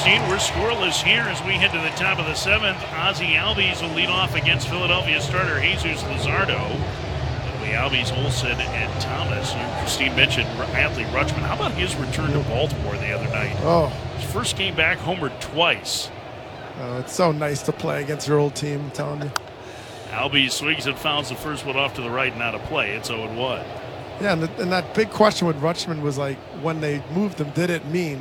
16, we're scoreless here as we head to the top of the 7th. Ozzie Albies will lead off against Philadelphia starter Jesus Luzardo. Albies, Olson, and Thomas. Christine mentioned Adley Rutschman. How about his return to Baltimore the other night? Oh. His first game back, homered twice. It's so nice to play against your old team, I'm telling you. Albies swings and fouls the first one off to the right and out of play. It's 0-1. Yeah, and that big question with Rutschman was like, when they moved him, did it mean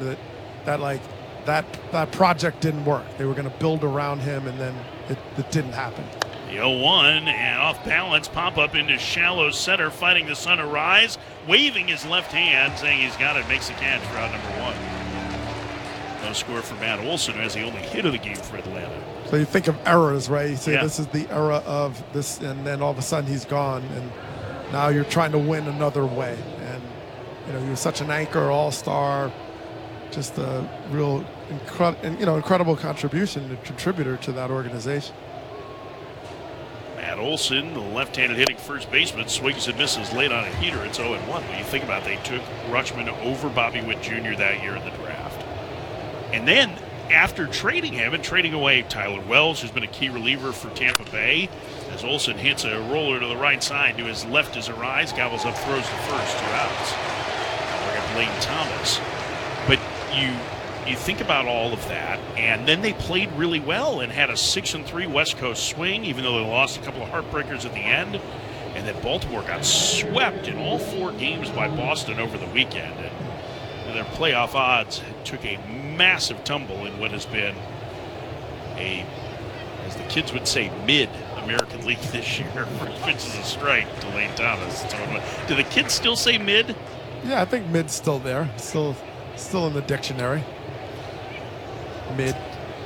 that project didn't work? They were going to build around him, and then it didn't happen. The 0-1, and off balance, pop up into shallow center, fighting the sun to rise, waving his left hand, saying he's got it, makes the catch for out number 1. No score for Matt Olson, who has the only hit of the game for Atlanta. So you think of errors, right? You say This is the era of this, and then all of a sudden he's gone, and now you're trying to win another way. And he was such an anchor, all-star, just a real incredible contributor to that organization. Matt Olson, the left-handed hitting first baseman, swings and misses late on a heater. It's 0-1. When you think about it, they took Rutschman over Bobby Witt Jr. that year in the draft. And then, after trading him and trading away Tyler Wells, who's been a key reliever for Tampa Bay, as Olson hits a roller to the right side, to his left as a rise, gobbles up, throws to first, 2 outs. We're at Lane Thomas. But you think about all of that, and then they played really well and had a 6-3 West Coast swing, even though they lost a couple of heartbreakers at the end. And then Baltimore got swept in all 4 games by Boston over the weekend. And their playoff odds took a massive tumble in what has been as the kids would say, mid-American League this year, which is a strike to Lane Thomas. Do the kids still say mid? Yeah, I think mid's still there. Still in the dictionary. Mid.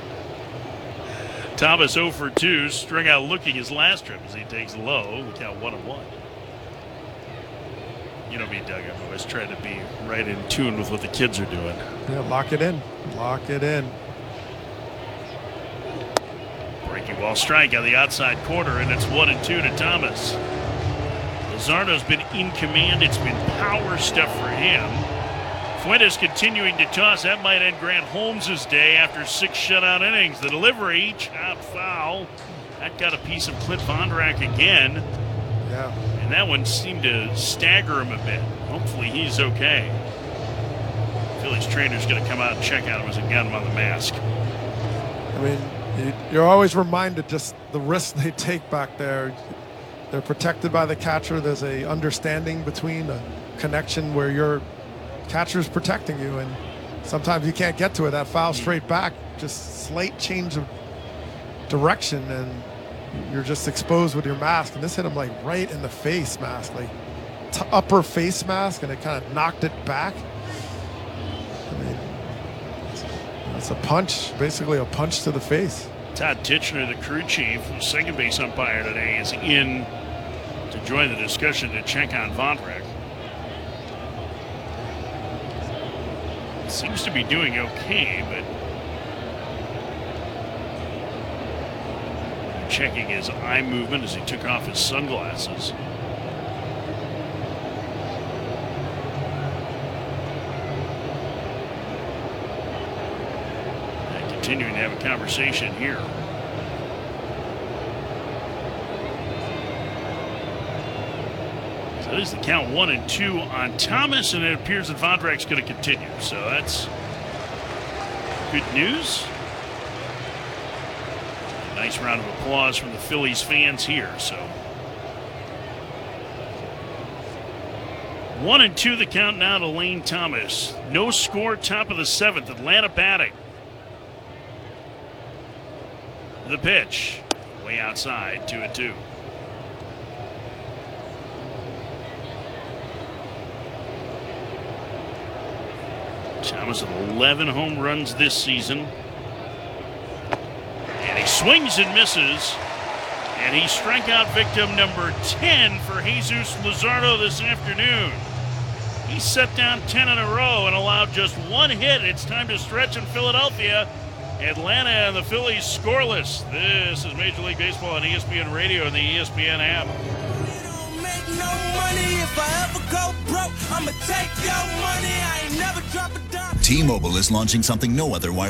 Thomas 0 for 2, string out looking his last trip as he takes low. We count 1-1. You know me, Doug. I'm always trying to be right in tune with what the kids are doing. Yeah, lock it in. Lock it in. Breaking ball strike on the outside corner, and it's 1-2 to Thomas. Luzardo's been in command. It's been power stuff for him. Fuentes continuing to toss. That might end Grant Holmes' day after 6 shutout innings. The delivery, chopped foul. That got a piece of Clint Vondrack again. Yeah. And that one seemed to stagger him a bit. Hopefully he's okay. Phillies trainer's going to come out and check on him as he got him on the mask. I mean, you're always reminded just the risks they take back there. They're protected by the catcher. There's a understanding between a connection where your catcher's protecting you, and sometimes you can't get to it. That foul straight back, just slight change of direction, and you're just exposed with your mask. And this hit him like right in the face mask, like upper face mask, and it kind of knocked it back. I mean, it's a punch, basically a punch to the face. Todd Titchener, the crew chief, second base umpire today, is in to join the discussion to check on Vondrack. Seems to be doing okay, but checking his eye movement as he took off his sunglasses. And continuing to have a conversation here. So there's the count 1-2 on Thomas, and it appears that Vondrack's going to continue. So that's good news. A nice round of applause from the Phillies fans here. So 1-2 the count now to Lane Thomas. No score, top of the 7th. Atlanta batting. The pitch, way outside, 2-2. Thomas with 11 home runs this season. And he swings and misses. And he's strikeout victim number 10 for Jesus Luzardo this afternoon. He set down 10 in a row and allowed just 1 hit. It's time to stretch in Philadelphia. Atlanta and the Phillies scoreless. This is Major League Baseball on ESPN Radio and the ESPN app. T-Mobile is launching something no other